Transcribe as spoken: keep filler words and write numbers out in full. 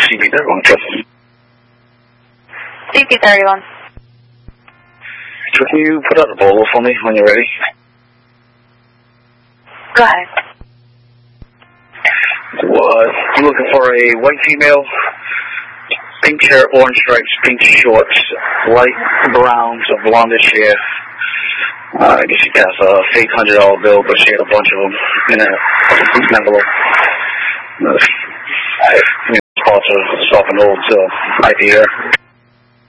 C B thirty-one. C B thirty-one. Can you put out a bolo for me when you're ready? Go ahead. What? I'm looking for a white female, pink shirt, orange stripes, pink shorts, light browns, a blondish hair. Uh, I guess she has a fake hundred dollar bill, but she had a bunch of them in a envelope. Uh, I mean, parts are soft and old, so idea.